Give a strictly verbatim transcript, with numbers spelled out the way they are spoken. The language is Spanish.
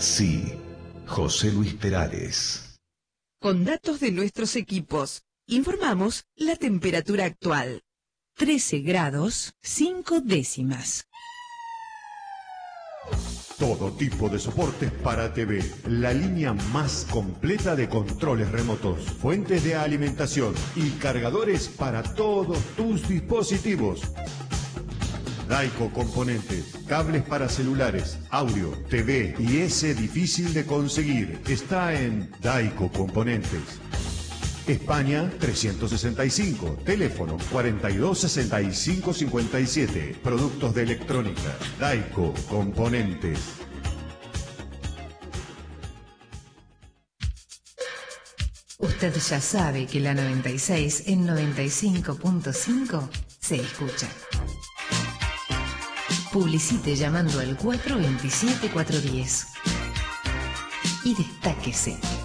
Sí, José Luis Perales. Con datos de nuestros equipos, informamos la temperatura actual. trece grados, cinco décimas. Todo tipo de soportes para T V. La línea más completa de controles remotos, fuentes de alimentación y cargadores para todos tus dispositivos. Daico Componentes, cables para celulares, audio, T V y ese difícil de conseguir. Está en Daico Componentes. España trescientos sesenta y cinco, teléfono cuarenta y dos sesenta y cinco cincuenta y siete. Productos de electrónica, Daico Componentes. Usted ya sabe que la noventa y seis en noventa y cinco punto cinco se escucha. Publicite llamando al cuatro dos siete cuatro uno cero y destáquese.